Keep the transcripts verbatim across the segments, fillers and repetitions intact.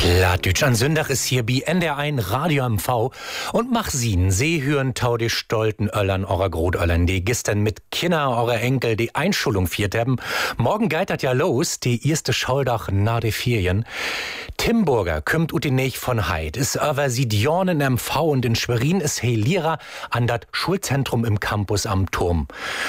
Plattdütsch an Sündach ist hier bei N D R eins Radio M V und mach sien, See hören tau die stolten Öllern eurer Grotöllern, die gestern mit Kinder eurer Enkel die Einschulung viert haben. Morgen geht das ja los, die erste Schauldach na de Ferien. Tim Burger kümmt ut die Näch von Heid, is över Sidjon in M V und in Schwerin is he Lehrer an dat Schulzentrum im Campus am Turm.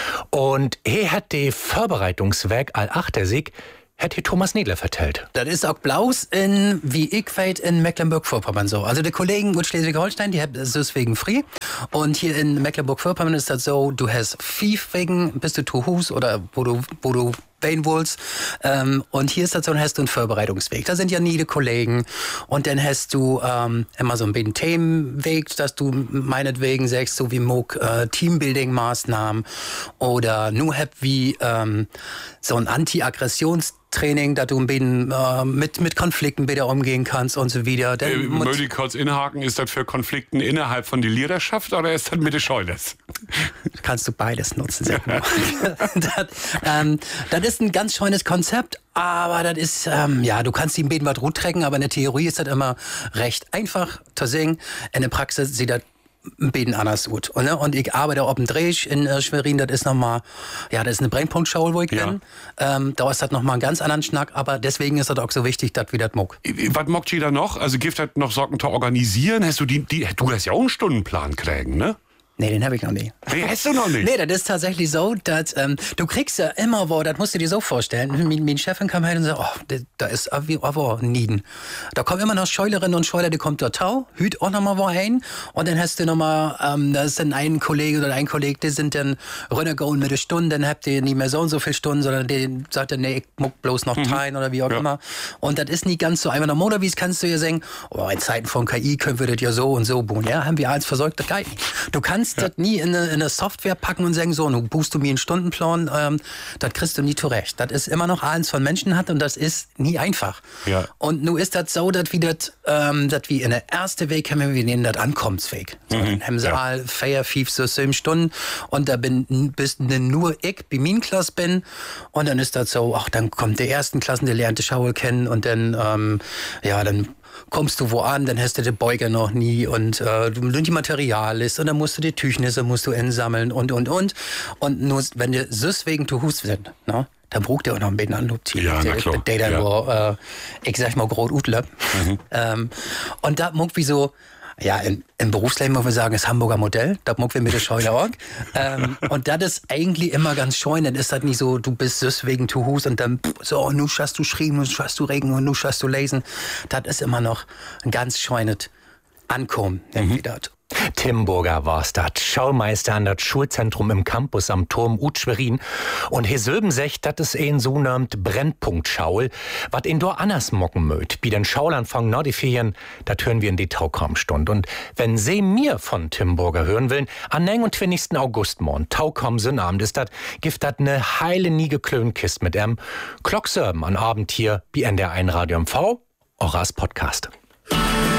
Und he hat de Vorbereitungswerk all achtersig hat hier Thomas Nedler vertellt. Das ist auch Blaus in, wie ich weiß, in Mecklenburg-Vorpommern so. Also die Kollegen aus Schleswig-Holstein, die haben das deswegen frei. Und hier in Mecklenburg-Vorpommern ist das so, du hast fief wegen, bist du zu Hus oder wo du, wo du wählen willst. Ähm, und hier ist das so, dann hast du einen Vorbereitungsweg. Da sind ja nie die Kollegen. Und dann hast du ähm, immer so ein bisschen Themenweg, dass du meinetwegen sagst, so wie Moog äh, Teambuilding-Maßnahmen oder nur hab wie ähm, so ein Anti-Aggressions- Training, dass du ein bisschen äh, mit, mit Konflikten wieder umgehen kannst und so wieder. Äh, Möchte ich kurz inhaken, ist das für Konflikten innerhalb von der Leaderschaft oder ist das mit der Scheulers? Kannst du beides nutzen, sag mal. das, ähm, das ist ein ganz schönes Konzept, aber das ist, ähm, ja, du kannst ihm ein bisschen was gut trecken, aber in der Theorie ist das immer recht einfach zu singen. In der Praxis sieht das ein bisschen anders gut. Und, ne? und ich arbeite auch im Dreh in äh, Schwerin, das ist nochmal, ja, das ist eine Brennpunktschau, wo ich ja. bin. Ähm, da ist das nochmal einen ganz anderen Schnack, aber deswegen ist das auch so wichtig, dass wir das mock. Was mockt ihr da noch? Also gibt das noch Sorgen zu organisieren? Hast du die, die, du hast ja auch einen Stundenplan kriegen, ne? Nee, den habe ich noch nie. Nee, hast du noch nicht? Nee, das ist tatsächlich so, dass ähm, du kriegst ja immer wo, das musst du dir so vorstellen. Meine, meine Chefin kam her und sagt, oh, da, da ist aber Nieden. Da kommen immer noch Scheulerinnen und Scheuler, die kommt dort tau, hüt auch noch mal wo hin und dann hast du noch mal, ähm, da ist dann ein Kollege oder ein Kollege, die sind dann runtergegangen mit der Stunde, dann habt ihr nicht mehr so und so viele Stunden, sondern die sagt dann, nee, ich muck bloß noch teilen mhm. oder wie auch ja. immer. Und das ist nicht ganz so einfach. Normalerweise kannst du ja sagen, oh, in Zeiten von K I können wir das ja so und so bauen. Ja, haben wir eins versorgt, das geht nicht. Du kannst ja. das nie in eine, in eine Software packen und sagen, so, nun buchst du mir einen Stundenplan, ähm, das kriegst du nie zurecht. Das ist immer noch eins von Menschen hat und das ist nie einfach. Ja. Und nun ist das so, dass wir das, ähm, dass wir in der ersten Weg haben, wir nennen das Ankommensweg. So, mhm. in Saal, ja. Feier, fief, so sieben Stunden und da bin, bist nur ich, bei meinen Klasse bin und dann ist das so, ach, dann kommt der ersten Klassen, der lernt die Schaue kennen und dann, ähm, ja, dann kommst du wo an, dann hast du den Beuger noch nie und äh, du die Material ist und dann musst du die Tüchnisse musst du einsammeln und und und und nur wenn du süß wegen zu Hus sind, ne? Dann braucht der auch noch ein bisschen Anlob. Ja, der, na klar. Der, der, der ja. wo, äh, ich sag mal, groß utlöp. Mhm. ähm, und da muck wie so, ja, im, im Berufsleben muss man sagen, das Hamburger Modell, da muck wir mit der Scheule auch. ähm, und das ist eigentlich immer ganz schön, dann ist das nicht so, du bist deswegen zu Hus und dann so, nu hast du schreiben, nu hast du regen und nu hast du lesen. Das ist immer noch ein ganz schönes Ankommen, irgendwie mhm. das. Tim Burger war's dat, Schaumeister an dat Schulzentrum im Campus am Turm ut Schwerin. Und he Söben secht, dat es een so nahmt Brennpunktschau, wat in dor anders mocken möt. Wie den Schaulanfang na die Ferien, dat hören wir in die Taukammstund. Und wenn se mir von Tim Burger hören willen, an neunundzwanzigsten August morgen, Taukamm Abend ist dat, gift dat ne heile nie geklönt Kist mit em Klocksörben an Abend hier, wie N D R eins Radio M V, auch als Podcast.